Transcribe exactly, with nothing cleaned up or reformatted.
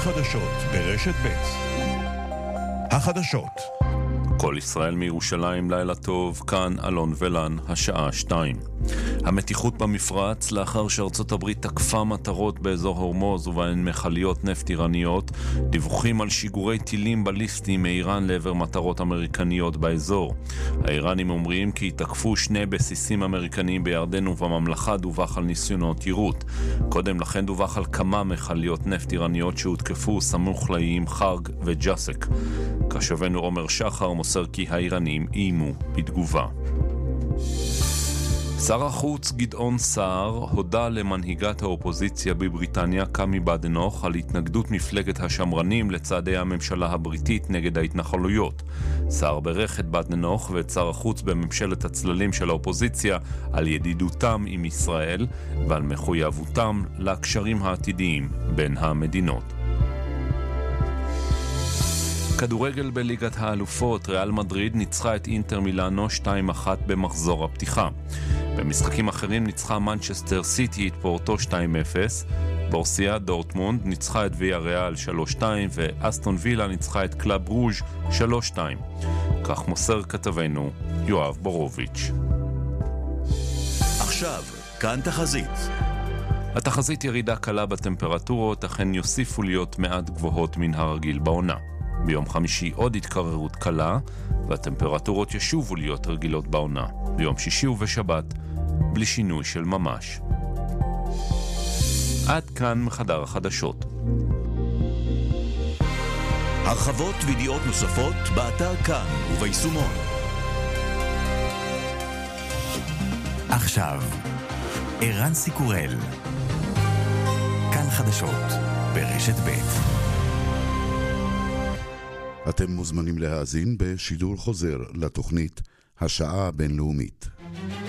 חדשות ברשת ב'. החדשות. כל ישראל מירושלים, לילה טוב, כאן אלון ולן, השעה שתיים. המתיחות במפרץ לאחר שארצות הברית תקפה מטרות באזור הורמוז ובהן מכליות נפט איראניות, דיווחים על שיגורי טילים בליסטיים מאיראן לעבר מטרות אמריקניות באזור. האיראנים אומרים כי תקפו שני בסיסים אמריקניים בירדן ובממלכה דווח על ניסיונות יירוט. קודם לכן דווח על כמה מכליות נפט איראניות שהותקפו סמוך לאיים חרג וג'סק. כשבנו עומר שחר מוסר כי האיראנים איימו בתגובה. שר החוץ גדעון סער הודה למנהיגת האופוזיציה בבריטניה קמי בדנוך על התנגדות מפלגת השמרנים לצעדי הממשלה הבריטית נגד ההתנחלויות. סער ברך את בדנוך ואת שר החוץ בממשלת הצללים של האופוזיציה על ידידותם עם ישראל ועל מחויבותם לקשרים העתידיים בין המדינות. כדורגל בליגת האלופות, ריאל מדריד ניצחה את אינטר מילאנו שתיים אחת במחזור הפתיחה. במשחקים אחרים ניצחה מנצ'סטר סיטי את פורטו שתיים אפס, בורסיה דורטמונד ניצחה את ויה ריאל שלוש שתיים ואסטון וילה ניצחה את קלאב רוז' שלוש שתיים. כך מוסר כתבנו יואב בורוביץ'. עכשיו, כאן תחזית. התחזית ירידה קלה בטמפרטורות, אכן יוסיפו להיות מעט גבוהות מן הרגיל בעונה. ביום חמישי עוד התקררות קלה, והטמפרטורות ישובו להיות רגילות בעונה. ביום שישי ובשבת, בלי שינוי של ממש. עד כאן מחדר החדשות. הרחבות וידיעות נוספות באתר כאן וביישומון. עכשיו, ערן סיקורל. כאן חדשות ברשת ב'. אתם מוזמנים להאזין בשידור חוזר לתוכנית השעה הבינלאומית.